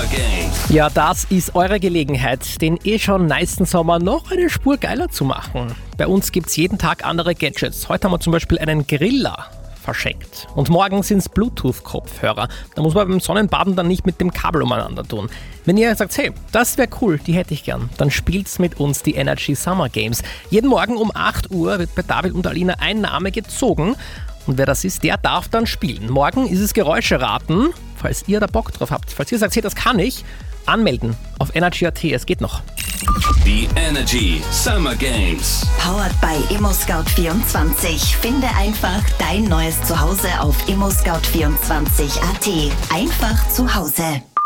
Games. Ja, das ist eure Gelegenheit, den schon nicen Sommer noch eine Spur geiler zu machen. Bei uns gibt's jeden Tag andere Gadgets. Heute haben wir zum Beispiel einen Griller verschenkt. Und morgen sind's Bluetooth-Kopfhörer. Da muss man beim Sonnenbaden dann nicht mit dem Kabel umeinander tun. Wenn ihr sagt, hey, das wäre cool, die hätte ich gern, dann spielt's mit uns die Energy Summer Games. Jeden Morgen um 8 Uhr wird bei David und Alina ein Name gezogen. Und wer das ist, der darf dann spielen. Morgen ist es Geräuscheraten. Falls ihr da Bock drauf habt, falls ihr sagt, hey, das kann ich, anmelden auf Energy.at, es geht noch. Die Energy Summer Games. Powered by ImmoScout24. Finde einfach dein neues Zuhause auf ImmoScout24.at. Einfach zu Hause.